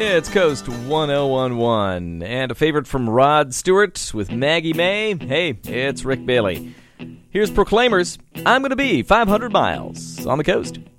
It's Coast 1011, and a favorite from Rod Stewart with Maggie May. Hey, it's Rick Bailey. Here's Proclaimers. I'm going to be 500 miles on the coast.